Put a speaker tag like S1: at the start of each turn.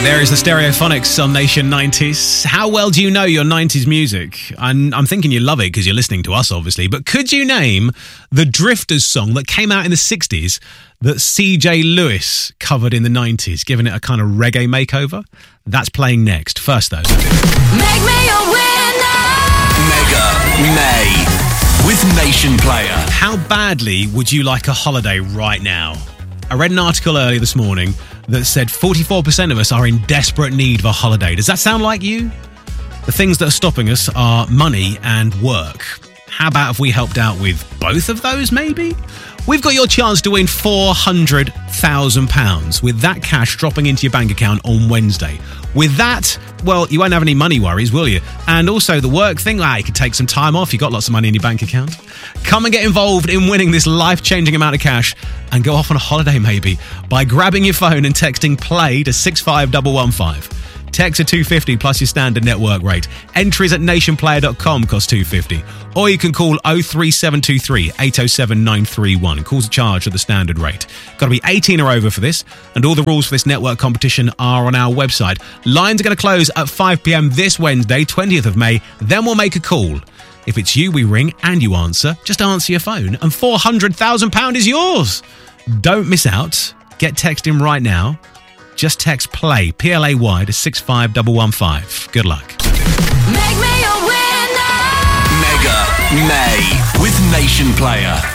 S1: There is the Stereophonics on Nation 90s. How well do you know your 90s music? I'm thinking you love it because you're listening to us, obviously. But could you name the Drifters song that came out in the 60s that CJ Lewis covered in the 90s, giving it a kind of reggae makeover? That's playing next. First, though.
S2: Make me a winner!
S3: Mega May with Nation Player.
S1: How badly would you like a holiday right now? I read an article earlier this morning that said 44% of us are in desperate need of a holiday. Does that sound like you? The things that are stopping us are money and work. How about if we helped out with both of those, maybe? We've got your chance to win £400,000 with that cash dropping into your bank account on Wednesday. With that, well, you won't have any money worries, will you? And also the work thing, you could take some time off. You've got lots of money in your bank account. Come and get involved in winning this life-changing amount of cash and go off on a holiday maybe by grabbing your phone and texting PLAY to 65115. Text at 250 plus your standard network rate. Entries at nationplayer.com cost $2.50. Or you can call 03723 807 931. Calls are charged at the standard rate. Got to be 18 or over for this, and all the rules for this network competition are on our website. Lines are going to close at 5 p.m. this Wednesday, 20th of May. Then we'll make a call. If it's you we ring and you answer, just answer your phone and £400,000 is yours. Don't miss out. Get texting right now. Just text PLAY, P-L-A-Y, to 65115. Good luck.
S2: Make me a winner!
S3: Mega May with Nation Player.